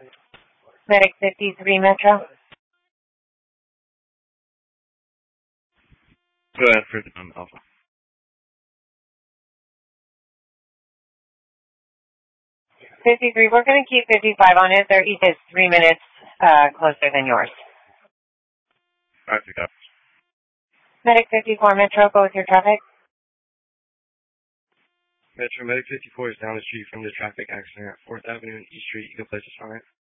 Medic 53 Metro. Go ahead for the Alpha. '53, we're going to keep 55 on it. They're each 3 minutes closer than yours. Alright, pick up. Medic 54 Metro, go with your traffic. Metro Medic 54 is down the street from the traffic accident at 4th Avenue and East Street. You can place us on it.